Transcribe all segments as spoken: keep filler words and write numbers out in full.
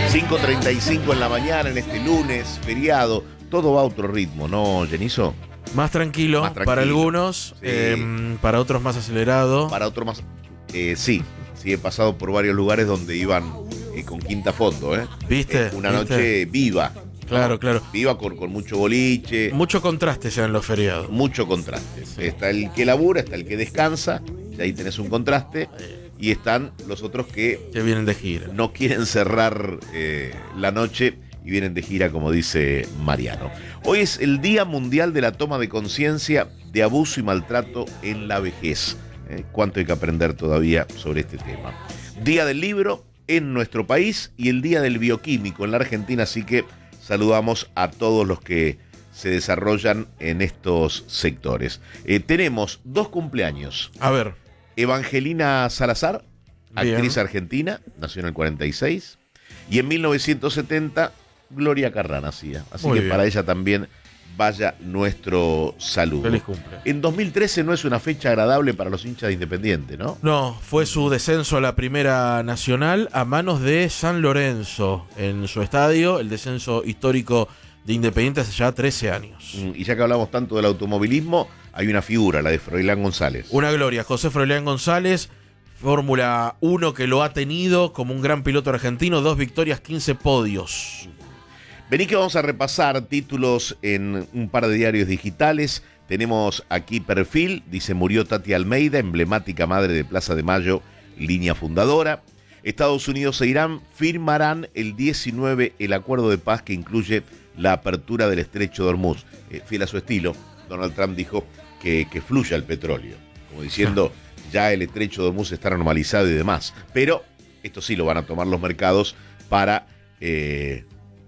cinco treinta y cinco en la mañana, en este lunes, feriado. Todo va a otro ritmo, ¿no, Genizo? Más tranquilo, Más tranquilo. para algunos, Sí. eh, para otros más acelerado. Para otro más... Eh, sí, sí, he pasado por varios lugares donde iban eh, con quinta fondo, ¿eh? ¿Viste? Eh, una ¿Viste? noche viva. Claro, ¿no? claro. Viva con, con mucho boliche. Mucho contraste ya en los feriados. Mucho contraste. Está el que labura, está el que descansa, y ahí tenés un contraste, y están los otros que Que vienen de gira. no quieren cerrar eh, la noche y vienen de gira, como dice Mariano. Hoy es el Día Mundial de la Toma de Conciencia de Abuso y Maltrato en la Vejez. Eh, cuánto hay que aprender todavía sobre este tema. Día del Libro en nuestro país y el Día del Bioquímico en la Argentina, así que saludamos a todos los que se desarrollan en estos sectores. Eh, tenemos dos cumpleaños. A ver. Evangelina Salazar, Bien. actriz argentina, nació en el cuarenta y seis. Y en mil novecientos setenta, Gloria Carrá nacía. Así Muy que bien. para ella también vaya nuestro saludo. Feliz cumple. En dos mil trece no es una fecha agradable para los hinchas de Independiente, ¿no? No, fue su descenso a la Primera Nacional a manos de San Lorenzo en su estadio, el descenso histórico de Independiente hace ya trece años. Mm, Y ya que hablamos tanto del automovilismo, hay una figura, la de Froilán González. Una gloria, José Froilán González, Fórmula uno que lo ha tenido como un gran piloto argentino, dos victorias, quince podios. Vení que vamos a repasar títulos en un par de diarios digitales. Tenemos aquí Perfil, dice murió Tati Almeida, emblemática madre de Plaza de Mayo, línea fundadora. Estados Unidos e Irán firmarán el diecinueve el acuerdo de paz que incluye la apertura del estrecho de Hormuz. Eh, fiel a su estilo, Donald Trump dijo que, que fluya el petróleo, como diciendo ya el estrecho de Hormuz está normalizado y demás. Pero esto sí lo van a tomar los mercados para... Eh,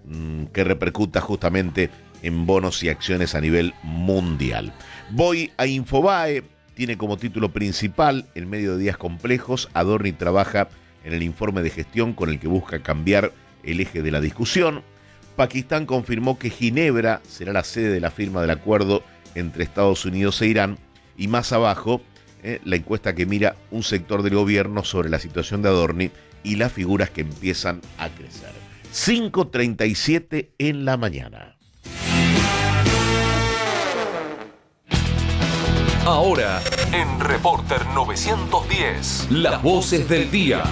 que repercuta justamente en bonos y acciones a nivel mundial. Voy a Infobae, tiene como título principal: en medio de días complejos, Adorni trabaja en el informe de gestión con el que busca cambiar el eje de la discusión. Pakistán confirmó que Ginebra será la sede de la firma del acuerdo entre Estados Unidos e Irán. Y más abajo, eh, la encuesta que mira un sector del gobierno sobre la situación de Adorni y las figuras que empiezan a crecer. cinco treinta y siete en la mañana. Ahora, en Reporter novecientos diez, las voces del día.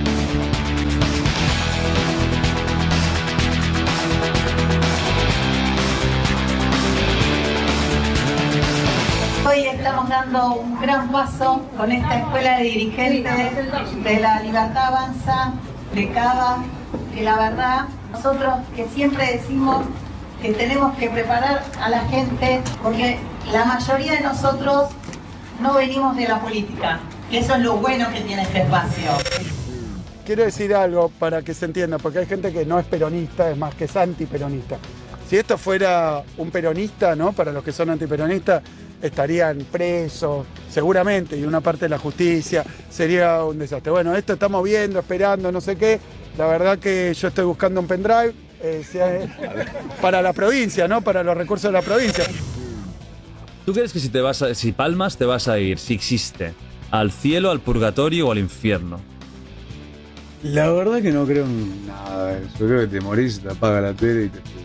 Hoy estamos dando un gran paso con esta escuela de dirigentes de La Libertad Avanza, de Cava, que la verdad, nosotros que siempre decimos que tenemos que preparar a la gente, porque la mayoría de nosotros no venimos de la política. Eso es lo bueno que tiene este espacio. Quiero decir algo para que se entienda, porque hay gente que no es peronista, es más que es antiperonista. Si esto fuera un peronista, ¿no? Para los que son antiperonistas, estarían presos, seguramente, y una parte de la justicia, sería un desastre. Bueno, esto estamos viendo, esperando, no sé qué. La verdad que yo estoy buscando un pendrive eh, sea, para la provincia, ¿no? Para los recursos de la provincia. ¿Tú crees que si te vas a, si palmas te vas a ir, si existe, al cielo, al purgatorio o al infierno? La verdad que no creo en nada de eso. Yo creo que te morís, te apaga la tele y te... te-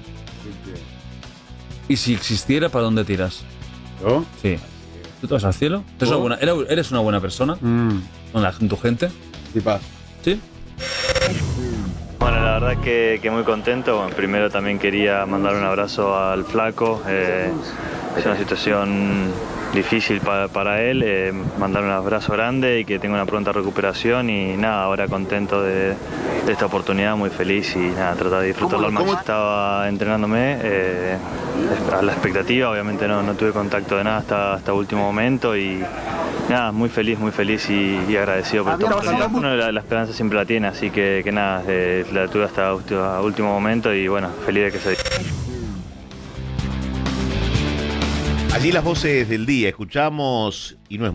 ¿Y si existiera, para dónde tiras? ¿Yo? Sí. ¿Tú te vas al cielo? ¿Eres una buena, eres- eres una buena persona? Mmm, ¿Con la- tu gente? ¿qué pasa? ¿Sí? Bueno, la verdad que, que muy contento. Bueno, primero también quería mandar un abrazo al flaco. Eh, es una situación difícil para, para él. Eh, mandar un abrazo grande y que tenga una pronta recuperación. Y nada, ahora contento de, de esta oportunidad, muy feliz y nada, tratar de disfrutarlo al máximo. Estaba entrenándome eh, a la expectativa, obviamente no, no tuve contacto de nada hasta, hasta último momento y nada, muy feliz, muy feliz y, y agradecido por esta oportunidad. Uno la, la esperanza siempre la tiene, así que, que nada, eh, la tuve hasta último, último momento y bueno, feliz de que se... Allí las voces del día, escuchamos, y no es